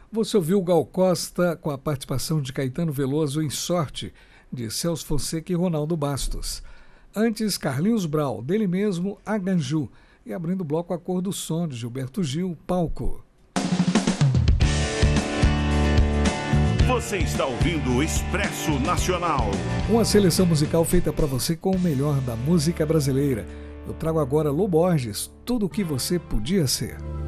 Você ouviu Gal Costa com a participação de Caetano Veloso em Sorte, de Celso Fonseca e Ronaldo Bastos. Antes, Carlinhos Brau, dele mesmo, Aganju. E abrindo o bloco A Cor do Som, de Gilberto Gil, Palco. Você está ouvindo o Expresso Nacional. Uma seleção musical feita para você com o melhor da música brasileira. Eu trago agora Lô Borges, Tudo o que você podia ser.